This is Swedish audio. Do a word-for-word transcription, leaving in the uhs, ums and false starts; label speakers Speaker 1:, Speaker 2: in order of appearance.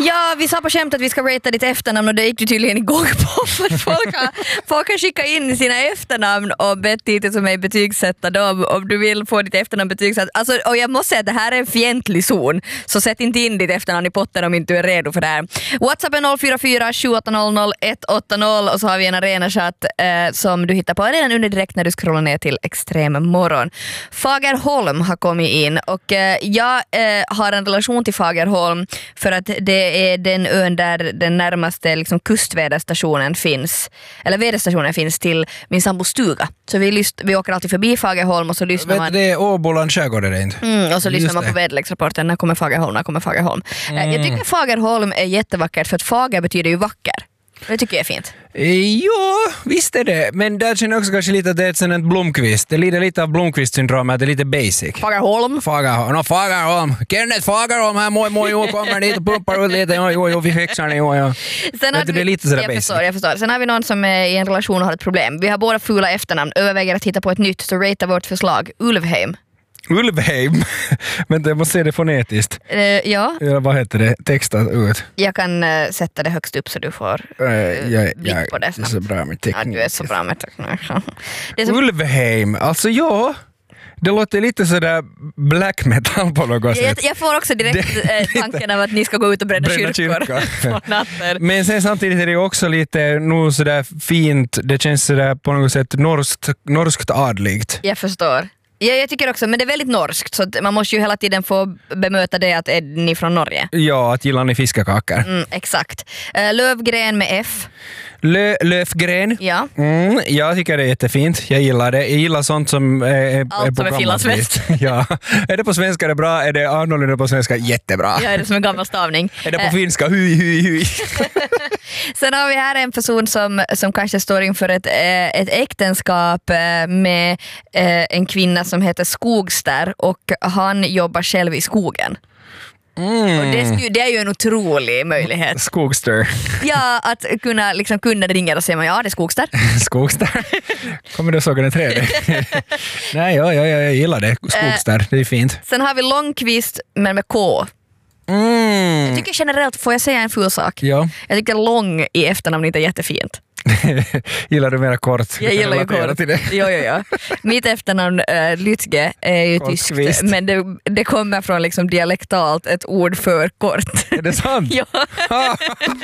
Speaker 1: Ja, vi sa på skämt att vi ska ratea ditt efternamn och det gick ju tydligen igång på för folk har, folk har skickat in sina efternamn och bett Titti som mig betygsätta dem om du vill få ditt efternamn betygsatt. Alltså, och jag måste säga att det här är en fientlig zon, så sätt inte in ditt efternamn i potten om inte du är redo för det här. WhatsApp är noll fyra fyra sju åtta noll noll ett åtta noll och så har vi en arenachatt eh, som du hittar på redan under direkt när du scrollar ner till Extrem morgon. Fagerholm har kommit in och eh, jag eh, har en relation till Fagerholm för att det är den ön där den närmaste liksom, kustväderstationen finns, eller väderstationen finns till min sambos stuga. Så vi, lyst, vi åker alltid förbi Fagerholm och så lyssnar
Speaker 2: vet
Speaker 1: man...
Speaker 2: Det är Åboland skärgård är det inte?
Speaker 1: Mm, och så lyssnar
Speaker 2: Just
Speaker 1: man
Speaker 2: det.
Speaker 1: på väderleksrapporten. När kommer Fagerholm? När kommer Fagerholm? Mm. Jag tycker Fagerholm är jättevackert för att Fager betyder ju vacker. Det tycker jag är fint.
Speaker 2: Jo, visst är det. Men där känner jag också kanske lite att det är ett sånt Blomqvist. Det lider lite av Blomqvist-syndrom, att det är lite basic.
Speaker 1: Fagerholm.
Speaker 2: Fagerholm. No, Fagerholm. Kenneth Fagerholm här, moj, moj, jo, kommer dit och pumpar ut lite. Jo, jo, jo, vi fixar det, jo, jo.
Speaker 1: Sen har
Speaker 2: det
Speaker 1: vi,
Speaker 2: är lite sådär
Speaker 1: jag
Speaker 2: basic.
Speaker 1: förstår, jag förstår. Sen har vi någon som är i en relation och har ett problem. Vi har båda fula efternamn. Överväger att hitta på ett nytt, så ratea vårt förslag. Ulvheim.
Speaker 2: Ulvheim. Vänta, jag måste se det fonetiskt.
Speaker 1: Uh, ja.
Speaker 2: Eller vad heter det? Textat ut.
Speaker 1: Jag kan uh, sätta det högst upp så du får uh,
Speaker 2: Uh, jag,
Speaker 1: blick
Speaker 2: jag,
Speaker 1: på det
Speaker 2: är
Speaker 1: snabbt.
Speaker 2: så bra med teknik.
Speaker 1: Ja, du är så bra med teknik. Det är så...
Speaker 2: Ulvheim. Alltså ja, det låter lite sådär black metal på något
Speaker 1: jag,
Speaker 2: sätt.
Speaker 1: jag får också direkt äh, tanken av att ni ska gå ut och bränna,
Speaker 2: Bränna
Speaker 1: kyrkor på natten.
Speaker 2: Men sen samtidigt är det också lite nog sådär fint, det känns sådär på något sätt norskt, norskt adligt.
Speaker 1: Jag förstår. Ja, jag tycker också, men det är väldigt norskt så att man måste ju hela tiden få bemöta det att är ni från Norge.
Speaker 2: Ja, att gillar ni fiskakakor.
Speaker 1: Mm, exakt. Uh, Lövgren med F.
Speaker 2: Lö, Löfgren.
Speaker 1: Ja.
Speaker 2: Mm, jag tycker det är jättefint. Jag gillar det. Jag gillar sånt som är, är,
Speaker 1: Allt
Speaker 2: är på
Speaker 1: som är
Speaker 2: gammalt
Speaker 1: finlandssvenskt.
Speaker 2: vis. Ja. Är det på svenska är det bra, är det annorlunda på svenska jättebra.
Speaker 1: Ja, är det som en gammal stavning.
Speaker 2: Är det på
Speaker 1: Uh,
Speaker 2: finska, hui, hui, hui.
Speaker 1: Sen har vi här en person som, som kanske står inför ett, eh, ett äktenskap eh, med eh, en kvinna som heter Skogster och han jobbar själv i skogen.
Speaker 2: Mm.
Speaker 1: Och det, sku, det är ju en otrolig möjlighet.
Speaker 2: Skogster.
Speaker 1: Ja, att kunna, liksom, kunden ringer och säger man, ja det är Skogster.
Speaker 2: Skogster. Kommer du såg den tredje? Nej, ja, ja, jag gillar det. Skogster, det är fint.
Speaker 1: Sen har vi Långqvist men med K.
Speaker 2: Mm.
Speaker 1: Jag tycker generellt, får jag säga en full sak?
Speaker 2: Ja.
Speaker 1: Jag tycker lång i efternamn inte är jättefint.
Speaker 2: Gillar du mera kort?
Speaker 1: Jag gillar ju kort.
Speaker 2: Till det.
Speaker 1: Jo, jo, jo. Mitt efternamn äh, Lytge är ju tyskt, men det, det kommer från liksom dialektalt ett ord för kort.
Speaker 2: Är det sant?
Speaker 1: Ja.